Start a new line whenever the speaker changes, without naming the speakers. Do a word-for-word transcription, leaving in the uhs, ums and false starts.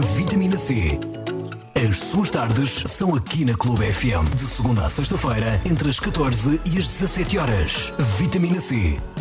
Vitamina C. As suas tardes são aqui na Clube F M. De segunda a sexta-feira, entre as catorze e as dezassete horas. Vitamina C.